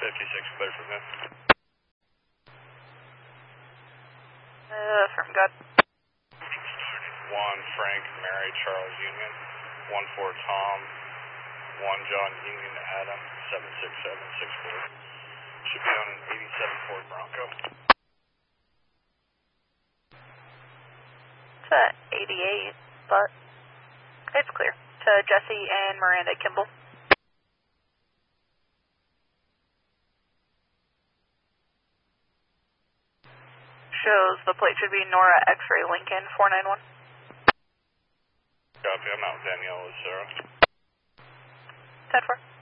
56, clear from there. From God. 1 Frank, Mary, Charles Union. 1-4 Tom. 1 John Union, Adam. 76764. Should be on an 87 Ford Bronco. It's a 88, but it's clear. To Jesse and Miranda Kimball. Shows the plate should be Nora X-Ray Lincoln 491. Copy, I'm out Danielle Lucero. 10-4.